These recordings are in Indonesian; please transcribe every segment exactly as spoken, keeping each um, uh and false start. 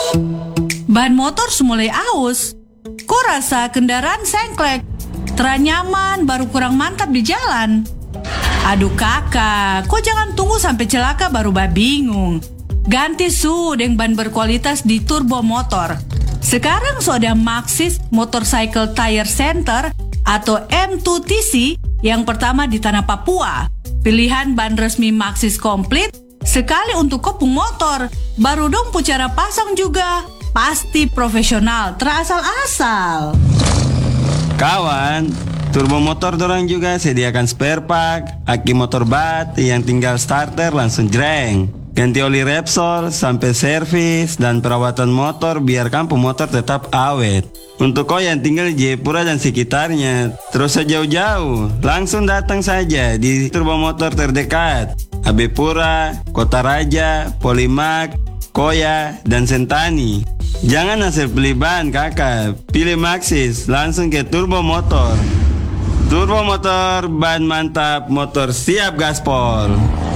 Ban motor mulai aus. Kok rasa kendaraan sengklek? Teranyaman baru kurang mantap di jalan. Aduh kakak, kok jangan tunggu sampai celaka baru bah bingung. Ganti su dengan ban berkualitas di turbo motor. Sekarang sudah Maxxis Motorcycle Tire Center atau M dua T C yang pertama di tanah Papua. Pilihan ban resmi Maxxis komplit sekali untuk kopung motor. Baru dong cara pasang juga. Pasti profesional, terasal-asal. Kawan, turbo motor dorang juga sediakan spare part, aki motor bat yang tinggal starter langsung jreng. Ganti oli Repsol sampai servis dan perawatan motor biar kampung motor tetap awet. Untuk kau yang tinggal di Jayapura dan sekitarnya, terus sejauh-jauh, langsung datang saja di turbo motor terdekat. Abe Pura, Kota Raja, Polimak, Koya, dan Sentani. Jangan hasil beli ban kakak, pilih Maxxis langsung ke turbo motor. Turbo motor, ban mantap, motor siap gaspol.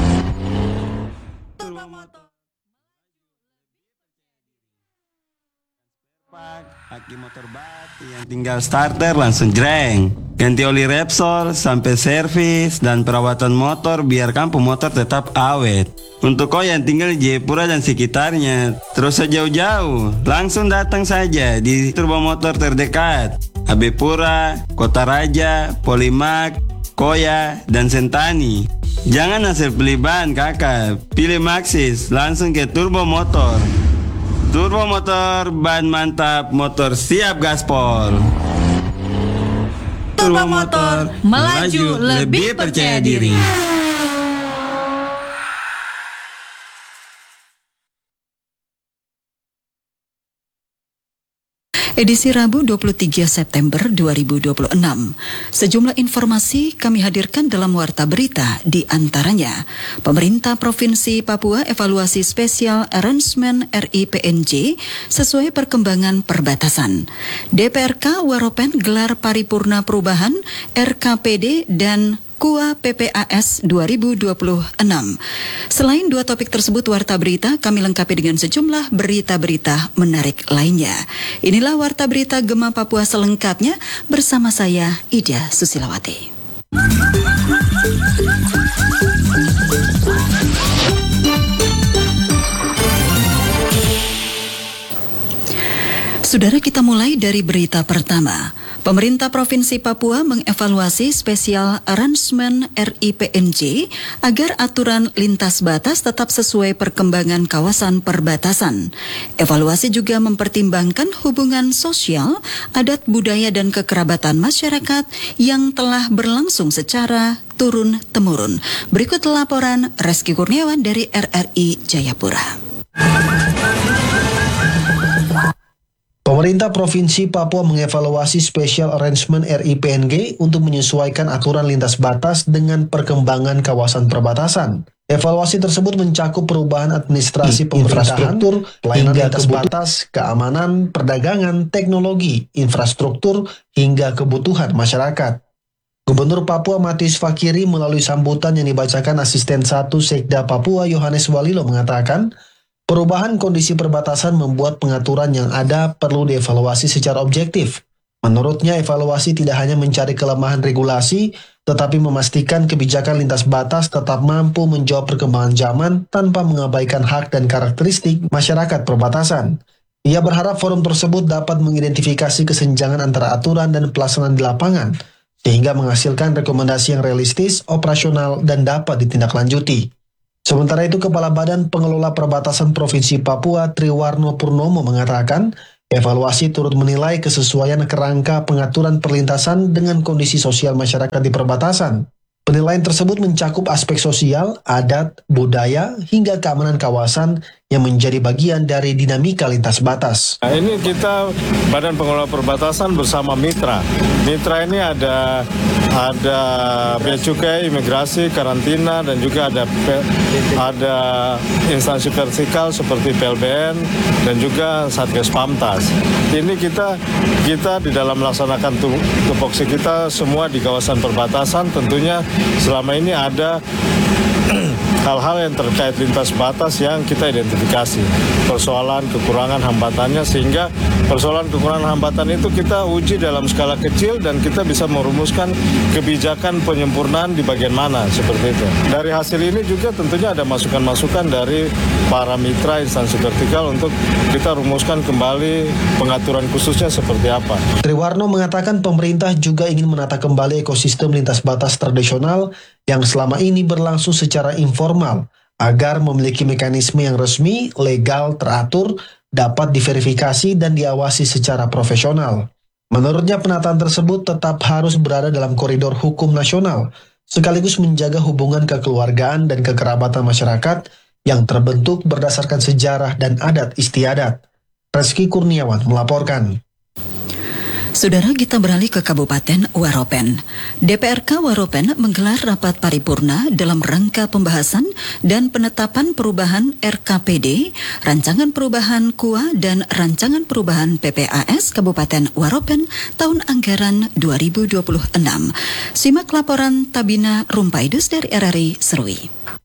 Aki motor bat yang tinggal starter langsung jreng. Ganti oli Repsol sampai servis dan perawatan motor biar kampung motor tetap awet. Untuk kau yang tinggal di Jayapura dan sekitarnya, terus sejauh-jauh, langsung datang saja di turbo motor terdekat. Abe Pura, Kota Raja, Polimak, Koya, dan Sentani. Jangan hasil beli ban kakak, pilih Maxxis langsung ke turbo motor. Turbo motor, ban mantap, motor siap gaspol. Turbo motor, melaju lebih percaya diri. Edisi Rabu dua puluh tiga September dua ribu dua puluh enam. Sejumlah informasi kami hadirkan dalam Warta Berita, di antaranya Pemerintah Provinsi Papua evaluasi spesial arrangement R I P N J sesuai perkembangan perbatasan. D P R K Waropen gelar paripurna perubahan R K P D dan K U A P P A S dua ribu dua puluh enam. Selain dua topik tersebut, Warta Berita kami lengkapi dengan sejumlah berita-berita menarik lainnya. Inilah Warta Berita Gema Papua selengkapnya bersama saya Ida Susilawati. Saudara, kita mulai dari berita pertama. Pemerintah Provinsi Papua mengevaluasi spesial arrangement R I P N J agar aturan lintas batas tetap sesuai perkembangan kawasan perbatasan. Evaluasi juga mempertimbangkan hubungan sosial, adat budaya dan kekerabatan masyarakat yang telah berlangsung secara turun-temurun. Berikut laporan Reski Kurniawan dari R R I Jayapura. Pemerintah Provinsi Papua mengevaluasi Special Arrangement R I P N G untuk menyesuaikan aturan lintas batas dengan perkembangan kawasan perbatasan. Evaluasi tersebut mencakup perubahan administrasi pemerintahan, pelayanan lintas batas, keamanan, perdagangan, teknologi, infrastruktur, hingga kebutuhan masyarakat. Gubernur Papua Matius Fakiri melalui sambutan yang dibacakan Asisten satu Sekda Papua Yohanes Walilo mengatakan, perubahan kondisi perbatasan membuat pengaturan yang ada perlu dievaluasi secara objektif. Menurutnya, evaluasi tidak hanya mencari kelemahan regulasi, tetapi memastikan kebijakan lintas batas tetap mampu menjawab perkembangan zaman tanpa mengabaikan hak dan karakteristik masyarakat perbatasan. Ia berharap forum tersebut dapat mengidentifikasi kesenjangan antara aturan dan pelaksanaan di lapangan, sehingga menghasilkan rekomendasi yang realistis, operasional, dan dapat ditindaklanjuti. Sementara itu, Kepala Badan Pengelola Perbatasan Provinsi Papua Triwarno Purnomo mengatakan, evaluasi turut menilai kesesuaian kerangka pengaturan perlintasan dengan kondisi sosial masyarakat di perbatasan. Penilaian tersebut mencakup aspek sosial, adat, budaya, hingga keamanan kawasan yang menjadi bagian dari dinamika lintas batas. Nah, ini kita Badan Pengelola Perbatasan bersama mitra. Mitra ini ada ada bea cukai, imigrasi, karantina, dan juga ada ada instansi vertikal seperti P L B N dan juga Satgas Pamtas. Ini kita kita di dalam melaksanakan tupoksi kita semua di kawasan perbatasan, tentunya selama ini ada hal-hal yang terkait lintas batas yang kita identifikasi, persoalan kekurangan hambatannya, sehingga persoalan kekurangan hambatan itu kita uji dalam skala kecil dan kita bisa merumuskan kebijakan penyempurnaan di bagian mana, seperti itu. Dari hasil ini juga tentunya ada masukan-masukan dari para mitra instansi vertikal untuk kita rumuskan kembali pengaturan khususnya seperti apa. Triwarno mengatakan pemerintah juga ingin menata kembali ekosistem lintas batas tradisional yang selama ini berlangsung secara informal agar memiliki mekanisme yang resmi, legal, teratur, dapat diverifikasi dan diawasi secara profesional. Menurutnya penataan tersebut tetap harus berada dalam koridor hukum nasional, sekaligus menjaga hubungan kekeluargaan dan kekerabatan masyarakat yang terbentuk berdasarkan sejarah dan adat istiadat. Reski Kurniawan melaporkan. Saudara, kita beralih ke Kabupaten Waropen. D P R K Waropen menggelar rapat paripurna dalam rangka pembahasan dan penetapan perubahan R K P D, rancangan perubahan K U A dan rancangan perubahan P P A S Kabupaten Waropen tahun anggaran dua ribu dua puluh enam. Simak laporan Tabina Rumpaidus dari R R I Serui.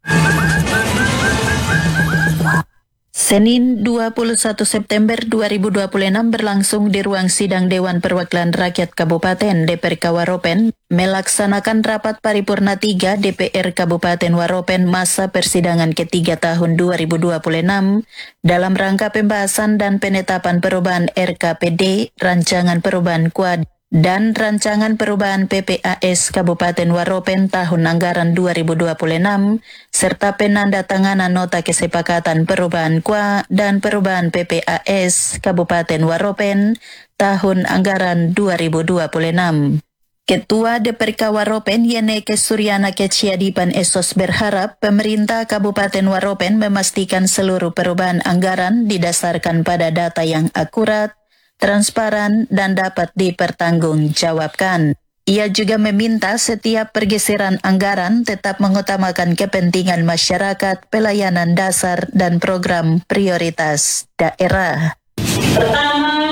Senin dua puluh satu September dua ribu dua puluh enam berlangsung di ruang sidang Dewan Perwakilan Rakyat Kabupaten D P R K Waropen melaksanakan rapat paripurna tiga D P R Kabupaten Waropen masa persidangan ketiga tahun dua ribu dua puluh enam dalam rangka pembahasan dan penetapan perubahan R K P D, rancangan perubahan K U A dan rancangan perubahan P P A S Kabupaten Waropen tahun anggaran dua ribu dua puluh enam serta penandatanganan nota kesepakatan perubahan K U A dan perubahan P P A S Kabupaten Waropen tahun anggaran dua ribu dua puluh enam. Ketua D P R K Waropen Yeneke Suryana Keciadipan Esos berharap pemerintah Kabupaten Waropen memastikan seluruh perubahan anggaran didasarkan pada data yang akurat, transparan, dan dapat dipertanggungjawabkan. Ia juga meminta setiap pergeseran anggaran tetap mengutamakan kepentingan masyarakat, pelayanan dasar, dan program prioritas daerah. Pertama,